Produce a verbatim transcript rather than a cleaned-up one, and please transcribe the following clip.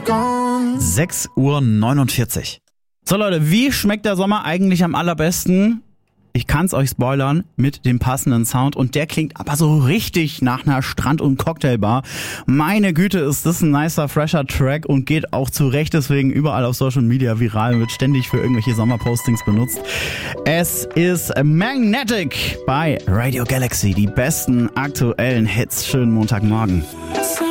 sechs Uhr neunundvierzig. So Leute, wie schmeckt der Sommer eigentlich am allerbesten? Ich kann's euch spoilern mit dem passenden Sound und der klingt aber so richtig nach einer Strand- und Cocktailbar. Meine Güte, ist das ein nicer, fresher Track und geht auch zu Recht deswegen überall auf Social Media viral, wird ständig für irgendwelche Sommerpostings benutzt. Es ist Magnetic bei Radio Galaxy, die besten aktuellen Hits. Schönen Montagmorgen.